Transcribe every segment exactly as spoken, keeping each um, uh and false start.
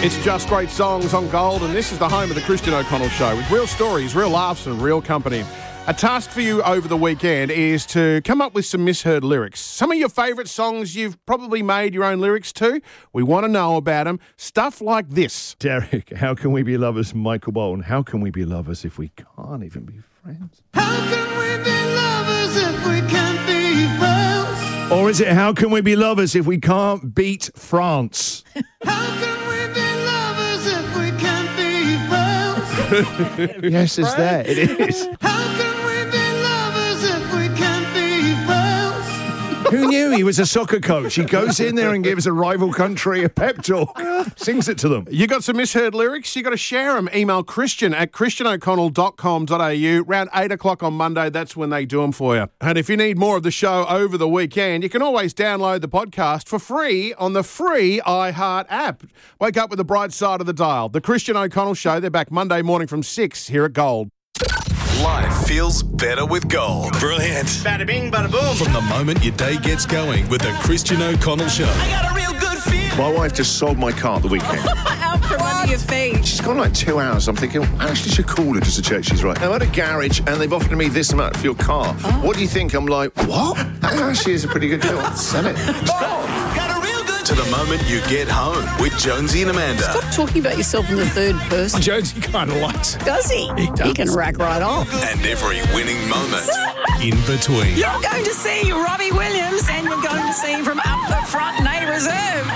It's Just Great Songs on Gold, and this is the home of the Christian O'Connell Show with real stories, real laughs and real company. A task for you over the weekend is to come up with some misheard lyrics. Some of your favourite songs you've probably made your own lyrics to. We want to know about them. Stuff like this. Derek, how can we be lovers? Michael Bolton, how can we be lovers if we can't even be friends? How can we be lovers if we can't be friends? Or is it, how can we be lovers if we can't beat France? How can we be lovers if we can't be friends? Yes, it's there. It is. How can we be lovers if we can't be friends? Who knew he was a soccer coach? He goes in there and gives a rival country a pep talk, sings it to them. You got some misheard lyrics? You got to share them. Email Christian at christian o'connell dot com dot a u. Around eight o'clock on Monday, that's when they do them for you. And if you need more of the show over the weekend, you can always download the podcast for free on the free iHeart app. Wake up with the bright side of the dial. The Christian O'Connell Show, they're back Monday morning from six here at Gold. Life feels better with Gold. Brilliant. Bada bing, bada boom. From the moment your day gets going with the Christian O'Connell Show. I got a real good feeling. My wife just sold my car at the weekend. Out from under your feet. She's gone like two hours. I'm thinking, I actually should call her just to check she's right. I'm at a garage and they've offered me this amount for your car. Oh. What do you think? I'm like, what? That actually is a pretty good deal. Sell it. Oh, got a real good To the moment you get home with Jonesy and Amanda. Stop talking about yourself in the third person. Jonesy kind of likes it. Does he? He does. He can rack right on. And every winning moment in between. You're going to see Robbie Williams and you're going to see him from up the front, Nay Reserve.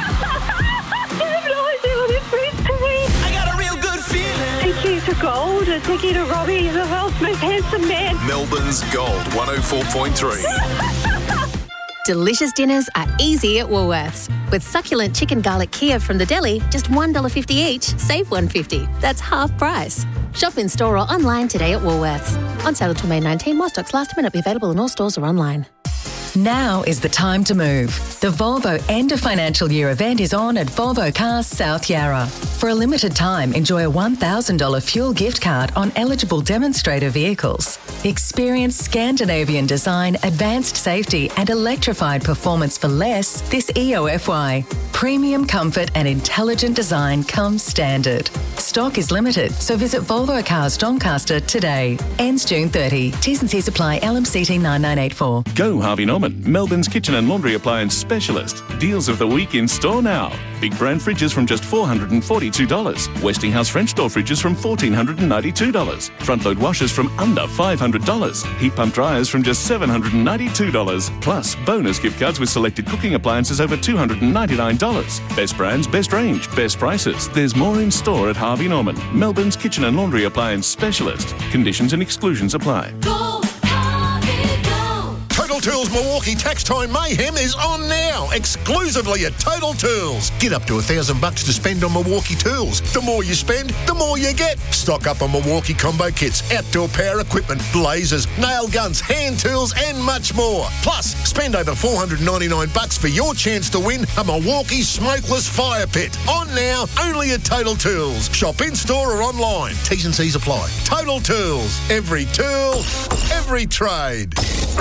I got a real good feeling. Thank you to Gold and thank you to Robbie, the world's most handsome man. Melbourne's Gold one oh four point three. Delicious dinners are easy at Woolworths. With succulent chicken garlic Kiev from the deli, just one dollar fifty each, save one dollar fifty. That's half price. Shop in store or online today at Woolworths. On sale until May nineteenth, while stocks last, may not be available in all stores or online. Now is the time to move. The Volvo End of Financial Year event is on at Volvo Cars South Yarra. For a limited time, enjoy a one thousand dollars fuel gift card on eligible demonstrator vehicles. Experience Scandinavian design, advanced safety and electrified performance for less this E O F Y. Premium comfort and intelligent design comes standard. Stock is limited, so visit Volvo Cars Doncaster today. Ends June thirtieth. T's and C's apply. L M C T nine nine eight four. Go Harvey Norman, Melbourne's kitchen and laundry appliance specialist. Deals of the week in store now. Big brand fridges from just four hundred forty-two dollars. Westinghouse French door fridges from one thousand four hundred ninety-two dollars. Front load washers from under five hundred dollars. Heat pump dryers from just seven hundred ninety-two dollars. Plus, bonus gift cards with selected cooking appliances over two hundred ninety-nine dollars. Best brands, best range, best prices. There's more in store at Harvey Norman, Melbourne's kitchen and laundry appliance specialist. Conditions and exclusions apply. Go, Harvey, go. Total Tools Milwaukee Tax Time Mayhem is on now, exclusively at Total Tools. Get up to a thousand bucks to spend on Milwaukee tools. The more you spend, the more you get. Stock up on Milwaukee combo kits, outdoor power equipment, lasers, nail guns, hand tools, and much more. Plus, spend over four hundred ninety-nine bucks for your chance to win a Milwaukee smokeless fire pit. On now, only at Total Tools. Shop in store or online. T's and C's apply. Total Tools. Every tool, every trade.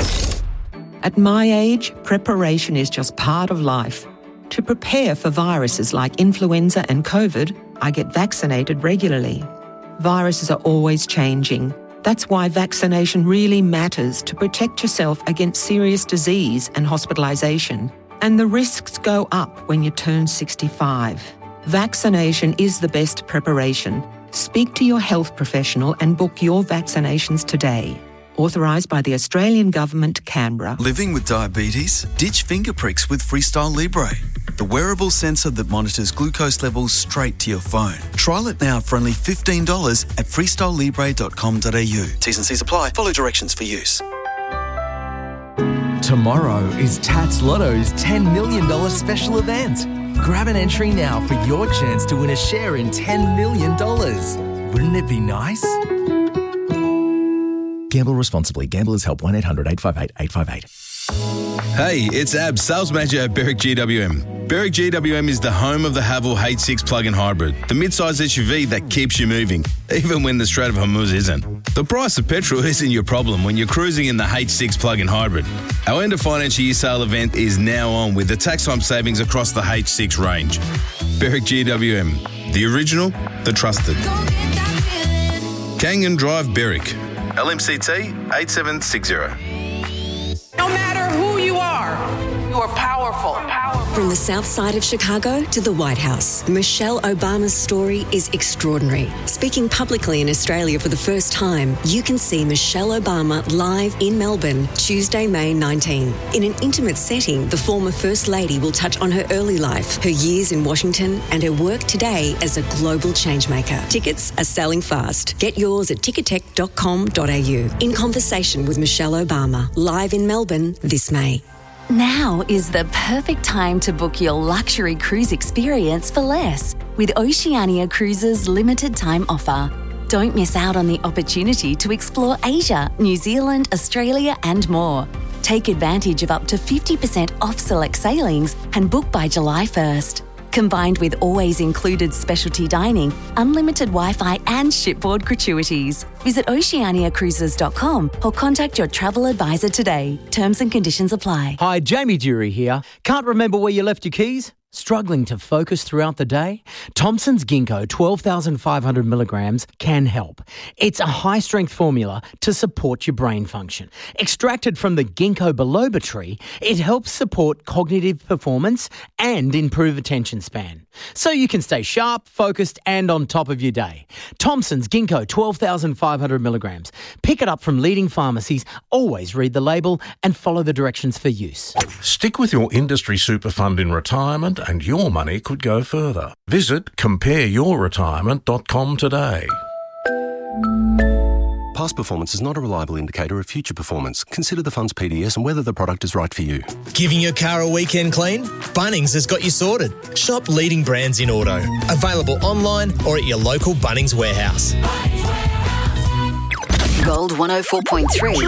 At my age, preparation is just part of life. To prepare for viruses like influenza and COVID, I get vaccinated regularly. Viruses are always changing. That's why vaccination really matters to protect yourself against serious disease and hospitalisation. And the risks go up when you turn sixty-five. Vaccination is the best preparation. Speak to your health professional and book your vaccinations today. Authorised by the Australian Government, Canberra. Living with diabetes? Ditch finger pricks with Freestyle Libre, the wearable sensor that monitors glucose levels straight to your phone. Trial it now for only fifteen dollars at freestyle libre dot com dot a u. T's and C's apply. Follow directions for use. Tomorrow is Tats Lotto's ten million dollars special event. Grab an entry now for your chance to win a share in ten million dollars. Wouldn't it be nice? Gamble responsibly. Gamblers Help one eight hundred eight five eight eight five eight. Hey, it's Ab, sales manager at Berwick G W M. Berwick G W M is the home of the Haval H six plug-in hybrid, the mid-size S U V that keeps you moving, even when the Strait of Hormuz isn't. The price of petrol isn't your problem when you're cruising in the H six plug-in hybrid. Our end of financial year sale event is now on with the tax time savings across the H six range. Berwick G W M. The original, the trusted. Kangan Drive, Berwick. L M C T eight seven six zero. No matter who you are, you are powerful. From the south side of Chicago to the White House, Michelle Obama's story is extraordinary. Speaking publicly in Australia for the first time, you can see Michelle Obama live in Melbourne, Tuesday, May nineteenth. In an intimate setting, the former First Lady will touch on her early life, her years in Washington, and her work today as a global changemaker. Tickets are selling fast. Get yours at ticketek dot com dot a u. In conversation with Michelle Obama, live in Melbourne this May. Now is the perfect time to book your luxury cruise experience for less with Oceania Cruises' limited time offer. Don't miss out on the opportunity to explore Asia, New Zealand, Australia and more. Take advantage of up to fifty percent off select sailings and book by July first. Combined with always included specialty dining, unlimited Wi-Fi and shipboard gratuities. Visit oceania cruises dot com or contact your travel advisor today. Terms and conditions apply. Hi, Jamie Dury here. Can't remember where you left your keys? Struggling to focus throughout the day? Thompson's Ginkgo twelve thousand five hundred milligrams can help. It's a high-strength formula to support your brain function. Extracted from the ginkgo biloba tree, it helps support cognitive performance and improve attention span. So you can stay sharp, focused and on top of your day. Thompson's Ginkgo twelve thousand five hundred milligrams. Pick it up from leading pharmacies. Always read the label and follow the directions for use. Stick with your industry super fund in retirement and your money could go further. Visit compare your retirement dot com today. Past performance is not a reliable indicator of future performance. Consider the fund's P D S and whether the product is right for you. Giving your car a weekend clean? Bunnings has got you sorted. Shop leading brands in auto. Available online or at your local Bunnings warehouse. Gold one oh four point three.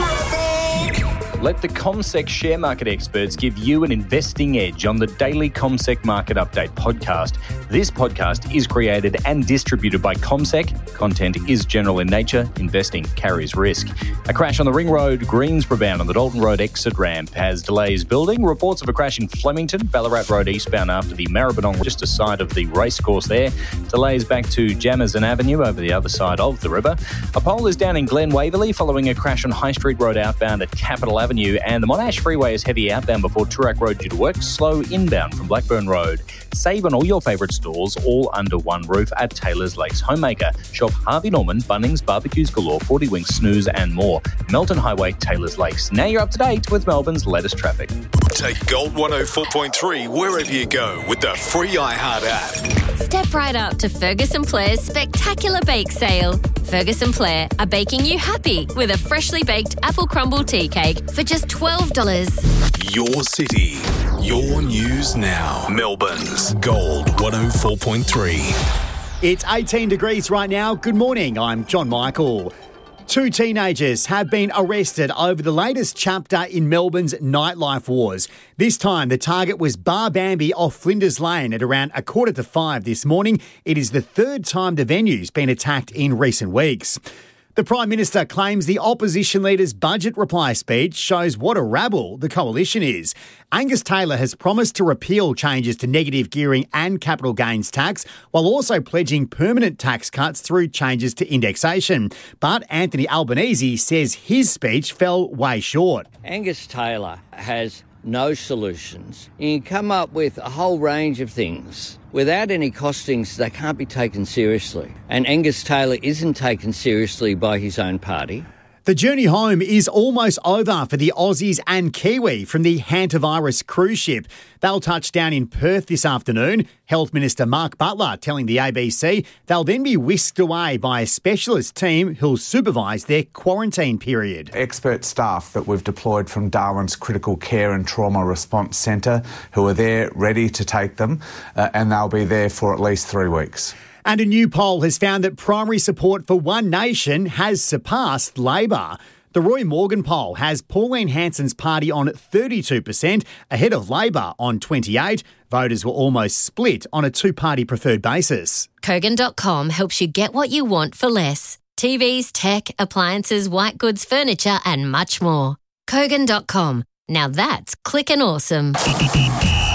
Let the CommSec share market experts give you an investing edge on the daily CommSec Market Update podcast. This podcast is created and distributed by CommSec. Content is general in nature. Investing carries risk. A crash on the Ring Road, Greensboro bound on the Dalton Road exit ramp has delays building. Reports of a crash in Flemington, Ballarat Road eastbound after the Maribyrnong just aside of the racecourse there. Delays back to Jamison Avenue over the other side of the river. A pole is down in Glen Waverley following a crash on High Street Road outbound at Capital Avenue. And the Monash Freeway is heavy outbound before Toorak Road due to work, slow inbound from Blackburn Road. Save on all your favourite stores, all under one roof at Taylor's Lakes Homemaker. Shop Harvey Norman, Bunnings, Barbecues Galore, forty Winks, Snooze and more. Melton Highway, Taylor's Lakes. Now you're up to date with Melbourne's latest traffic. Take Gold one oh four point three wherever you go with the free iHeart app. Step right up to Ferguson Blair's spectacular bake sale. Ferguson Blair are baking you happy with a freshly baked apple crumble tea cake for just twelve dollars. Your city, your news now. Melbourne's Gold one oh four point three. It's eighteen degrees right now. Good morning, I'm John Michael. Two teenagers have been arrested over the latest chapter in Melbourne's nightlife wars. This time, the target was Bar Bambi off Flinders Lane at around a quarter to five this morning. It is the third time the venue's been attacked in recent weeks. The Prime Minister claims the opposition leader's budget reply speech shows what a rabble the coalition is. Angus Taylor has promised to repeal changes to negative gearing and capital gains tax, while also pledging permanent tax cuts through changes to indexation. But Anthony Albanese says his speech fell way short. Angus Taylor has no solutions. You can come up with a whole range of things. Without any costings, they can't be taken seriously. And Angus Taylor isn't taken seriously by his own party. The journey home is almost over for the Aussies and Kiwi from the hantavirus cruise ship. They'll touch down in Perth this afternoon. Health Minister Mark Butler telling the A B C they'll then be whisked away by a specialist team who'll supervise their quarantine period. Expert staff that we've deployed from Darwin's Critical Care and Trauma Response Centre who are there ready to take them, uh, and they'll be there for at least three weeks. And a new poll has found that primary support for One Nation has surpassed Labor. The Roy Morgan poll has Pauline Hanson's party on thirty-two percent, ahead of Labor on twenty-eight. Voters were almost split on a two-party preferred basis. Kogan dot com helps you get what you want for less. T Vs, tech, appliances, white goods, furniture and much more. Kogan dot com. Now that's clickin' awesome.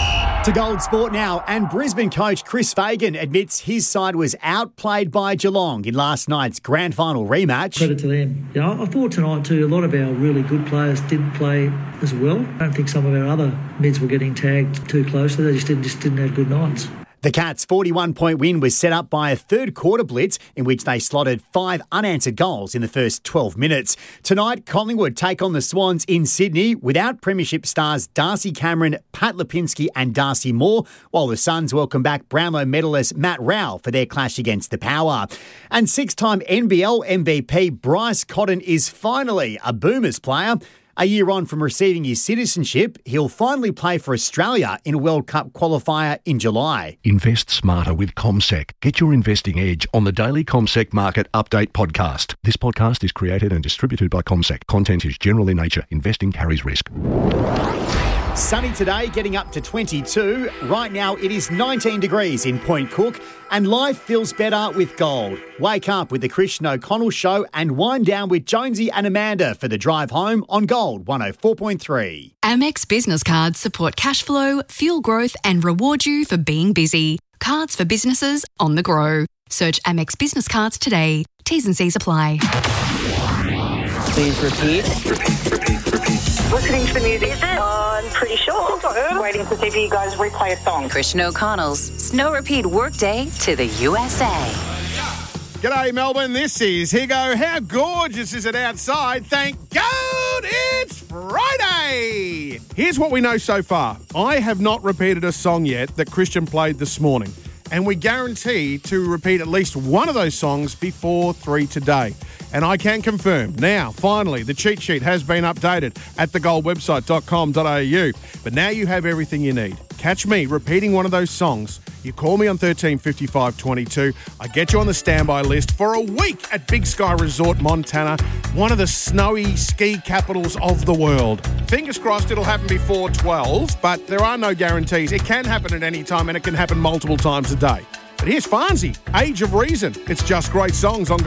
To Gold Sport now, and Brisbane coach Chris Fagan admits his side was outplayed by Geelong in last night's grand final rematch. Credit to them. Yeah, I thought tonight too, a lot of our really good players didn't play as well. I don't think some of our other mids were getting tagged too closely. They just didn't, just didn't have good nights. The Cats' forty-one point win was set up by a third quarter blitz in which they slotted five unanswered goals in the first twelve minutes. Tonight, Collingwood take on the Swans in Sydney without premiership stars Darcy Cameron, Pat Lipinski and Darcy Moore, while the Suns welcome back Brownlow medalist Matt Rowell for their clash against the Power. And six-time N B L M V P Bryce Cotton is finally a Boomers player. A year on from receiving his citizenship, he'll finally play for Australia in a World Cup qualifier in July. Invest smarter with CommSec. Get your investing edge on the daily CommSec Market Update podcast. This podcast is created and distributed by CommSec. Content is general in nature. Investing carries risk. Sunny today, getting up to twenty-two. Right now it is nineteen degrees in Point Cook, and life feels better with gold. Wake up with the Christian O'Connell Show and wind down with Jonesy and Amanda for the drive home on Gold one oh four point three. Amex Business Cards support cash flow, fuel growth and reward you for being busy. Cards for businesses on the go. Search Amex Business Cards today. T's and C's apply. Please repeat. Repeat, repeat, repeat. Listening to the music. Is it? I'm pretty sure. I'm waiting to see if you guys replay a song. Christian O'Connell's Snow Repeat Workday to the U S A. G'day, Melbourne. This is Higo. How gorgeous is it outside? Thank God it's Friday. Here's what we know so far. I have not repeated a song yet that Christian played this morning, and we guarantee to repeat at least one of those songs before three today. And I can confirm now, finally, the cheat sheet has been updated at the gold website dot com dot a u. But now you have everything you need. Catch me repeating one of those songs. You call me on thirteen fifty-five twenty-two. I get you on the standby list for a week at Big Sky Resort, Montana, one of the snowy ski capitals of the world. Fingers crossed it'll happen before twelve, but there are no guarantees. It can happen at any time, and it can happen multiple times a day. But here's Farnsey, Age of Reason. It's just great songs on